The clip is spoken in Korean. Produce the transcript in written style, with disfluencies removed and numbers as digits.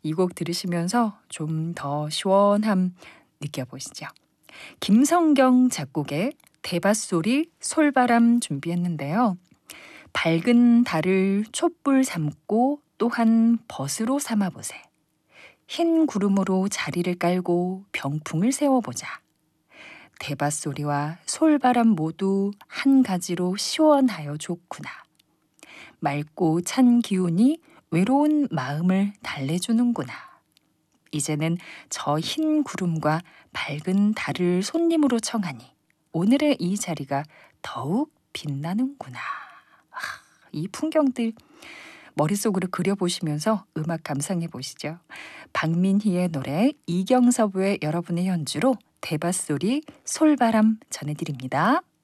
이 곡 들으시면서 좀 더 시원함 느껴보시죠. 김성경 작곡의 대밭소리 솔바람 준비했는데요. 밝은 달을 촛불 삼고 또한 벗으로 삼아보세. 흰 구름으로 자리를 깔고 병풍을 세워보자. 대밭소리와 솔바람 모두 한 가지로 시원하여 좋구나. 맑고 찬 기운이 외로운 마음을 달래주는구나. 이제는 저 흰 구름과 밝은 달을 손님으로 청하니 오늘의 이 자리가 더욱 빛나는구나. 이 풍경들 머릿속으로 그려보시면서 음악 감상해 보시죠. 박민희의 노래, 이경섭의 여러분의 연주로 대밭소리 솔바람 전해드립니다.